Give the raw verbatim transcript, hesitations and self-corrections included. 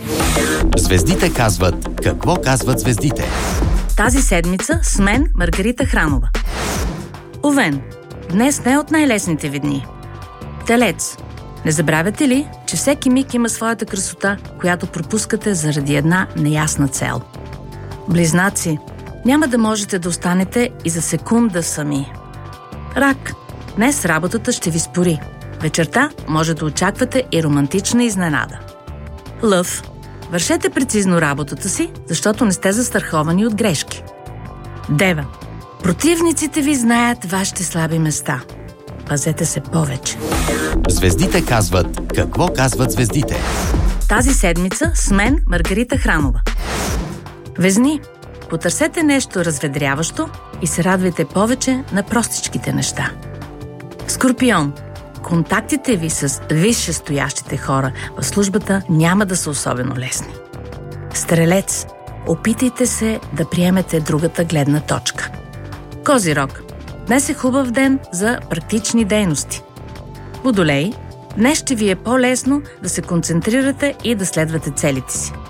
Звездите казват какво казват звездите. Тази седмица с мен Маргарита Храмова. Овен, днес не е от най-лесните ви дни. Телец, не забравяте ли, че всеки миг има своята красота, която пропускате заради една неясна цел? Близнаци, няма да можете да останете и за секунда сами. Рак, днес работата ще ви спори. Вечерта може да очаквате и романтична изненада. Лъв, вършете прецизно работата си, защото не сте застраховани от грешки. Дева, противниците ви знаят вашите слаби места. Пазете се повече. Звездите казват какво казват звездите. Тази седмица с мен Маргарита Храмова. Везни, потърсете нещо разведряващо и се радвайте повече на простичките неща. Скорпион, контактите ви с висшестоящите хора в службата няма да са особено лесни. Стрелец, опитайте се да приемете другата гледна точка. Козирог, днес е хубав ден за практични дейности. Водолей, днес ще ви е по-лесно да се концентрирате и да следвате целите си.